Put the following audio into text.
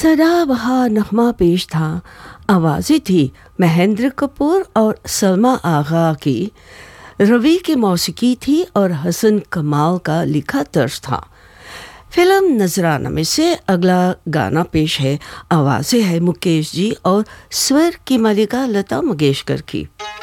सदाबहार नगमा पेश था। आवाज़ें थी महेंद्र कपूर और सलमा आगा की, रवि की मौसीकी थी और हसन कमाल का लिखा तर्ज था। फिल्म नजराना में से अगला गाना पेश है। आवाज़ें है मुकेश जी और स्वर की मालिका लता मंगेशकर की।